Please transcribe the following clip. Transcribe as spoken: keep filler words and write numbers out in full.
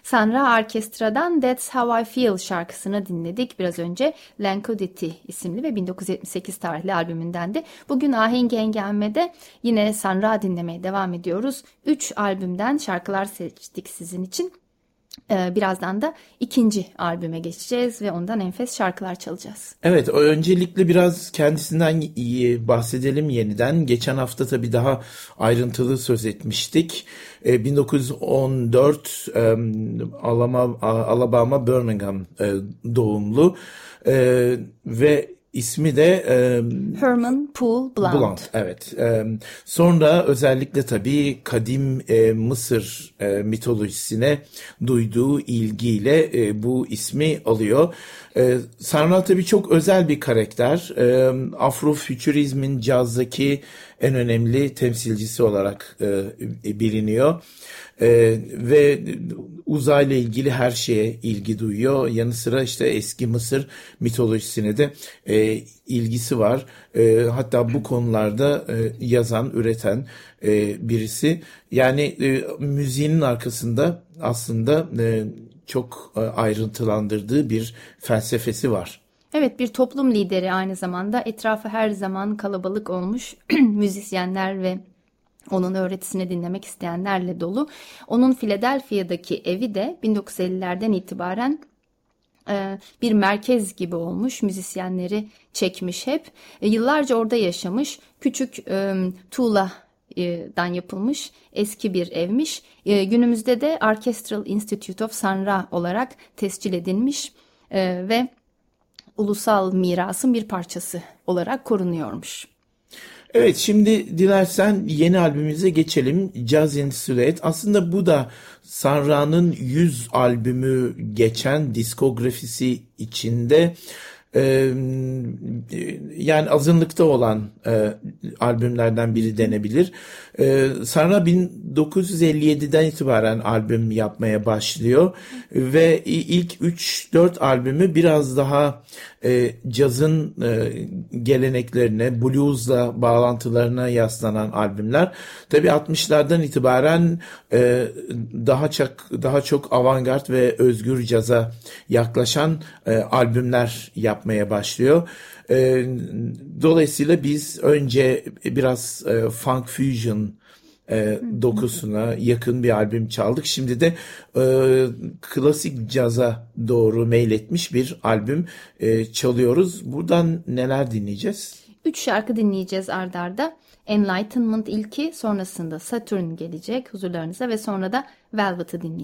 Sun Ra Orkestra'dan That's How I Feel şarkısını dinledik biraz önce. Lankuditi isimli ve bin dokuz yüz yetmiş sekiz tarihli albümünden de. Bugün Ahenk Hengame'de yine Sun Ra dinlemeye devam ediyoruz. Üç albümden şarkılar seçtik sizin için. Birazdan da ikinci albüme geçeceğiz ve ondan enfes şarkılar çalacağız. Evet, öncelikle biraz kendisinden iyi bahsedelim yeniden. Geçen hafta tabii daha ayrıntılı söz etmiştik. bin dokuz yüz on dört Alabama Birmingham doğumlu ve İsmi de e, Herman Poole Blount. Blount, evet. E, sonra özellikle tabii kadim e, Mısır e, mitolojisine duyduğu ilgiyle e, bu ismi alıyor. E, Sun Ra tabii çok özel bir karakter. E, Afrofütürizmin cazdaki en önemli temsilcisi olarak e, biliniyor. Ee, ve uzayla ilgili her şeye ilgi duyuyor. Yanı sıra işte eski Mısır mitolojisine de e, ilgisi var. E, hatta bu konularda e, yazan, üreten e, birisi. Yani e, müziğinin arkasında aslında e, çok e, ayrıntılandırdığı bir felsefesi var. Evet, bir toplum lideri aynı zamanda. Etrafı her zaman kalabalık olmuş müzisyenler ve onun öğretisini dinlemek isteyenlerle dolu. Onun Philadelphia'daki evi de bin dokuz yüz ellilerden itibaren e, bir merkez gibi olmuş. Müzisyenleri çekmiş hep. E, yıllarca orada yaşamış. Küçük e, tuğladan yapılmış eski bir evmiş. E, günümüzde de Orchestral Institute of Sun Ra olarak tescil edilmiş e, ve ulusal mirasın bir parçası olarak korunuyormuş. Evet, şimdi dilersen yeni albümümüze geçelim. Jazz in Silhouette. Aslında bu da Sun Ra'nın yüz albümü geçen diskografisi içinde e, yani azınlıkta olan e, albümlerden biri denebilir. E, Sun Ra bin dokuz yüz elli yediden itibaren albüm yapmaya başlıyor ve ilk üç dört albümü biraz daha e, cazın e, geleneklerine, bluesla bağlantılarına yaslanan albümler. Tabii altmışlardan itibaren e, daha çok daha çok avantgard ve özgür caza yaklaşan e, albümler yapmaya başlıyor. E, dolayısıyla biz önce biraz e, funk fusion e, dokusuna yakın bir albüm çaldık. Şimdi de e, klasik caza doğru meyletmiş bir albüm e, çalıyoruz. Buradan neler dinleyeceğiz? Üç şarkı dinleyeceğiz arda arda. Enlightenment ilki, sonrasında Saturn gelecek huzurlarınıza ve sonra da Velvet'ı dinleyeceğiz.